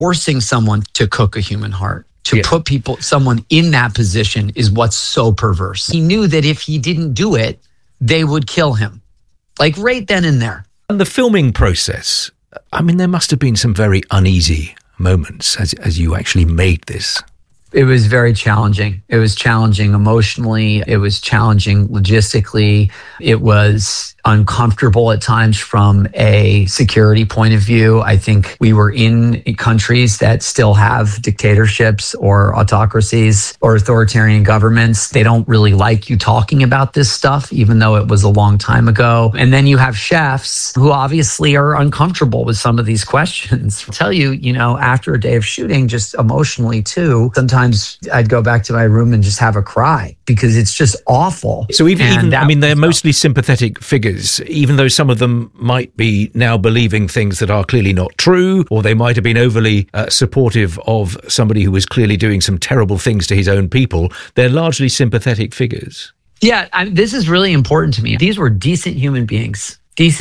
Forcing someone to cook a human heart, to put someone in that position is what's so perverse. He knew that if he didn't do it, they would kill him. Like right then and there. And the filming process, I mean, there must have been some very uneasy moments as you actually made this. It was very challenging. It was challenging emotionally. It was challenging logistically. It was uncomfortable at times from a security point of view. I think we were in countries that still have dictatorships or autocracies or authoritarian governments. They don't really like you talking about this stuff, even though it was a long time ago. And then you have chefs who obviously are uncomfortable with some of these questions. I'll tell you, after a day of shooting, just emotionally too, sometimes I'd go back to my room and just have a cry because it's just awful. So even they're mostly sympathetic figures, even though some of them might be now believing things that are clearly not true, or they might have been overly supportive of somebody who was clearly doing some terrible things to his own people. They're largely sympathetic figures. Yeah, this is really important to me. These were decent human beings,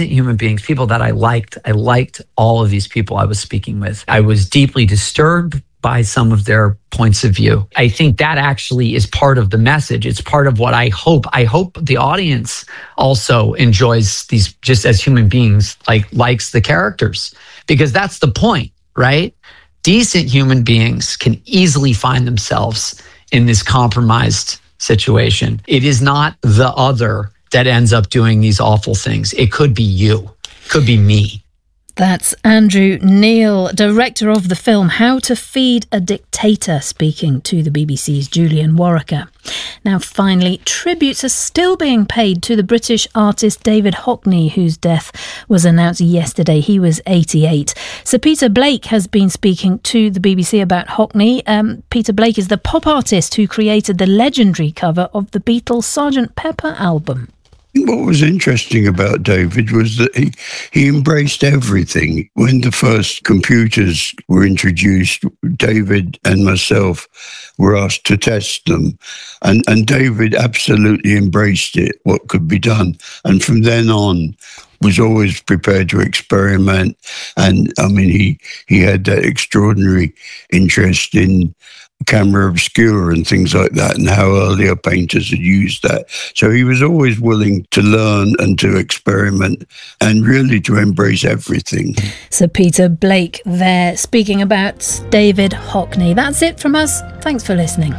people that I liked. I liked all of these people I was speaking with. I was deeply disturbed by some of their points of view. I think that actually is part of the message. It's part of what I hope. I hope the audience also enjoys these just as human beings, likes the characters, because that's the point, right? Decent human beings can easily find themselves in this compromised situation. It is not the other that ends up doing these awful things. It could be you, could be me. That's Andrew Neil, director of the film How to Feed a Dictator, speaking to the BBC's Julian Warwicker. Now, finally, tributes are still being paid to the British artist David Hockney, whose death was announced yesterday. He was 88. Sir Peter Blake has been speaking to the BBC about Hockney. Peter Blake is the pop artist who created the legendary cover of the Beatles' Sgt. Pepper album. What was interesting about David was that he embraced everything. When the first computers were introduced, David and myself were asked to test them. And David absolutely embraced it, what could be done. And from then on, was always prepared to experiment. And I mean, he had that extraordinary interest in camera obscura and things like that, and how earlier painters had used that. So he was always willing to learn and to experiment and really to embrace everything. Sir Peter Blake there, speaking about David Hockney. That's it from us. Thanks for listening.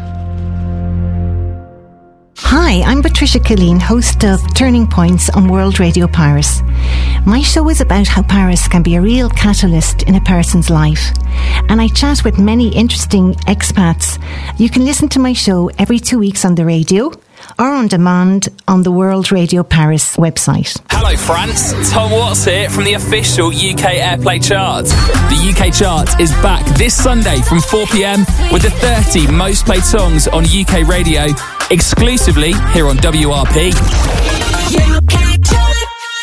Hi, I'm Patricia Killeen, host of Turning Points on World Radio Paris. My show is about how Paris can be a real catalyst in a person's life. And I chat with many interesting expats. You can listen to my show every 2 weeks on the radio or on demand on the World Radio Paris website. Hello France, Tom Watts here from the official UK Airplay chart. The UK chart is back this Sunday from 4pm with the 30 most played songs on UK radio, exclusively here on WRP.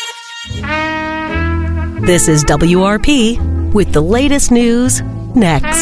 This is WRP with the latest news next.